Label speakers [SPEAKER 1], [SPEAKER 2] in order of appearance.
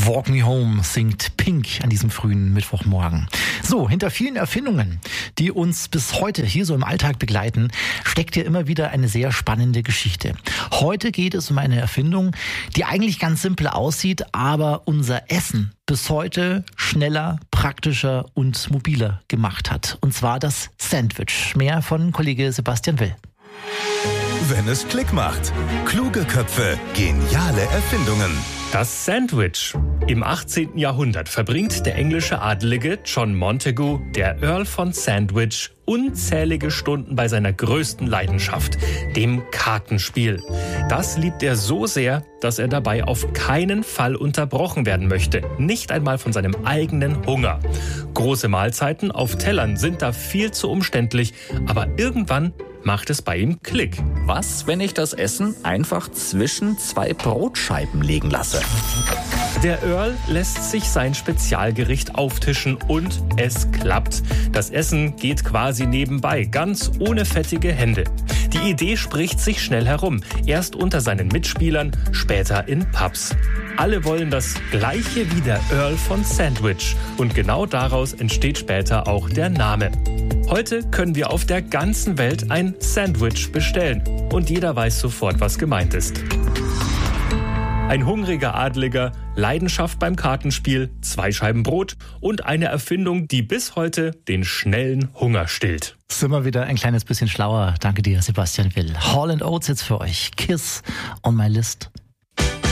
[SPEAKER 1] Walk Me Home singt Pink an diesem frühen Mittwochmorgen. So, hinter vielen Erfindungen, die uns bis heute hier so im Alltag begleiten, steckt ja immer wieder eine sehr spannende Geschichte. Heute geht es um eine Erfindung, die eigentlich ganz simpel aussieht, aber unser Essen bis heute schneller, praktischer und mobiler gemacht hat. Und zwar das Sandwich. Mehr von Kollege Sebastian Will.
[SPEAKER 2] Wenn es Klick macht. Kluge Köpfe, geniale Erfindungen.
[SPEAKER 3] Das Sandwich. Im 18. Jahrhundert verbringt der englische Adlige John Montagu, der Earl von Sandwich, unzählige Stunden bei seiner größten Leidenschaft, dem Kartenspiel. Das liebt er so sehr, dass er dabei auf keinen Fall unterbrochen werden möchte. Nicht einmal von seinem eigenen Hunger. Große Mahlzeiten auf Tellern sind da viel zu umständlich, aber irgendwann macht es bei ihm Klick.
[SPEAKER 4] Was, wenn ich das Essen einfach zwischen zwei Brotscheiben legen lasse?
[SPEAKER 3] Der Earl lässt sich sein Spezialgericht auftischen und es klappt. Das Essen geht quasi nebenbei, ganz ohne fettige Hände. Die Idee spricht sich schnell herum, erst unter seinen Mitspielern, später in Pubs. Alle wollen das Gleiche wie der Earl von Sandwich und genau daraus entsteht später auch der Name. Heute können wir auf der ganzen Welt ein Sandwich bestellen und jeder weiß sofort, was gemeint ist. Ein hungriger Adliger, Leidenschaft beim Kartenspiel, 2 Scheiben Brot und eine Erfindung, die bis heute den schnellen Hunger stillt.
[SPEAKER 1] Sind wir wieder ein kleines bisschen schlauer. Danke dir, Sebastian Will. Hall & Oates jetzt für euch. Kiss on my list.